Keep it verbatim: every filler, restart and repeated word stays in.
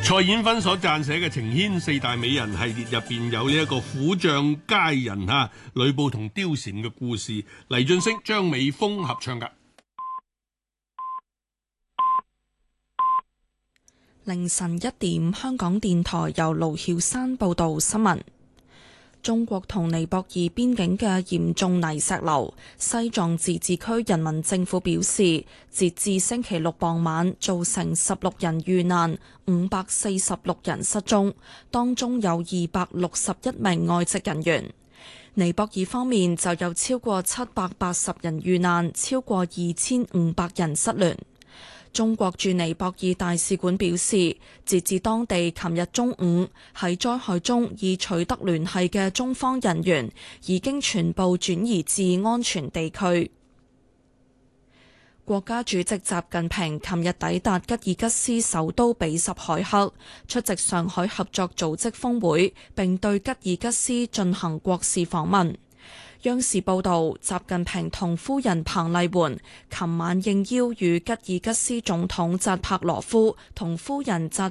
蔡衍芬所撰寫嘅《情牽四大美人》系列入邊有呢一個虎將佳人嚇呂布同貂蟬嘅故事，黎俊升、張美峰合唱㗎。 凌晨一點，香港電台由盧曉山報道新聞。中國同尼泊爾邊境嘅嚴重泥石流，西藏自治區人民政府表示，截至星期六傍晚，造成十六人遇難，五百四十六人失蹤，當中有二百六十一名外籍人員。尼泊爾方面就有超過七百八十人遇難，超過二千五百人失聯。中國駐尼泊爾大使館表示，截至當地琴日中午，喺災害中已取得聯繫嘅中方人員已經全部轉移至安全地區。國家主席習近平琴日抵達吉爾吉斯首都比什凱克，出席上海合作組織峰會，並對吉爾吉斯進行國事訪問。央視報道，習近平同夫人彭麗媛琴晚應邀與吉爾吉斯總統扎帕羅夫同夫人扎